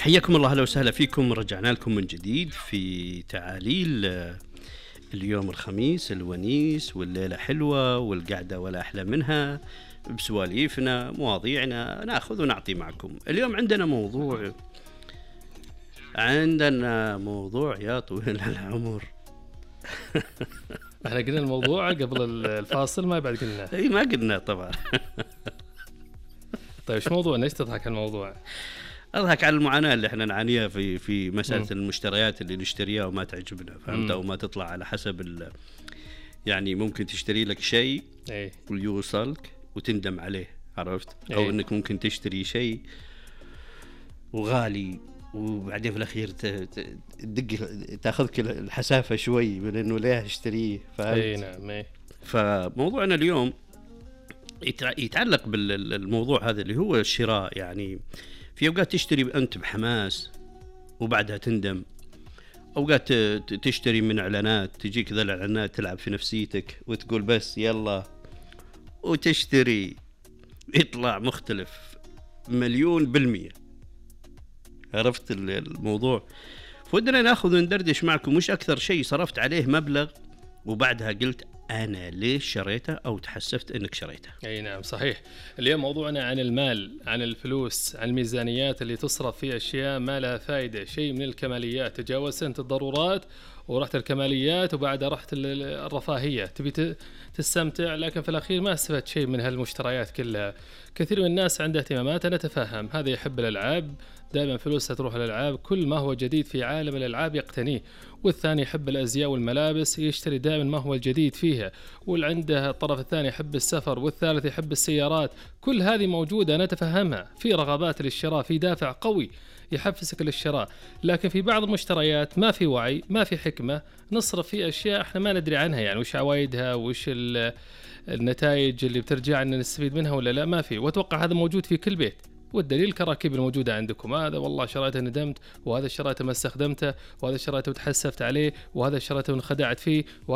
حياكم الله، اهلا وسهلا فيكم. رجعنا لكم من جديد في تعاليل اليوم الخميس الونيس، والليلة حلوة والقعدة ولا أحلى منها، بسواليفنا مواضيعنا ناخذ ونعطي معكم. اليوم عندنا موضوع يا طويل العمر. احنا قلنا الموضوع قبل الفاصل، ما بعد قلنا. اي ما قلنا طبعا. طيب ايش موضوعنا؟ ايش تضحك على الموضوع؟ اضحك على المعاناة اللي احنا نعانيها في مسألة المشتريات اللي نشتريها وما تعجبنا، فهمت؟ او ما تطلع على حسب يعني ممكن تشتري لك شيء ويوصلك وتندم عليه، عرفت؟ او انك ممكن تشتري شيء وغالي وبعدين في الاخير تدق تاخذك الحسافة شوي من انه ليه اشتريه، فهمت؟ اي نعم. فموضوعنا اليوم يتعلق بالموضوع هذا اللي هو الشراء. يعني في أوقات تشتري أنت بحماس وبعدها تندم، أوقات تشتري من إعلانات، تجيك ذا الإعلانات تلعب في نفسيتك وتقول بس يلا وتشتري، يطلع مختلف 1,000,000%. عرفت الموضوع؟ فودنا ناخذ وندردش معكم وش أكثر شيء صرفت عليه مبلغ وبعدها قلت أنا ليش شريته أو تحسفت أنك شريته. أي نعم صحيح. اليوم موضوعنا عن المال، عن الفلوس، عن الميزانيات اللي تصرف في أشياء ما لها فائدة، شيء من الكماليات. تجاوزت أنت الضرورات ورحت الكماليات وبعدها رحت الرفاهية، تبي تستمتع لكن في الأخير ما استفدت شيء من هالمشتريات كلها. كثير من الناس عنده اهتمامات، أنا أتفهم، هذا يحب الألعاب دائما فلوسها تروح للألعاب، كل ما هو جديد في عالم الألعاب يقتنيه، والثاني يحب الأزياء والملابس يشتري دائما ما هو الجديد فيها، والعنده الطرف الثاني يحب السفر، والثالث يحب السيارات. كل هذه موجودة أنا أتفهمها، في رغبات للشراء، في دافع قوي يحفزك للشراء، لكن في بعض المشتريات ما في وعي، ما في حكمة، نصرف في أشياء احنا ما ندري عنها، يعني وش عوايدها وش النتائج اللي بترجع أن نستفيد منها ولا لا، ما في. وأتوقع هذا موجود في كل بيت، والدليل كراكيب الموجودة عندكم، هذا والله شريته ندمت، وهذا شريته ما استخدمته، وهذا شريته وتحسفت عليه، وهذا شريته وانخدعت فيه.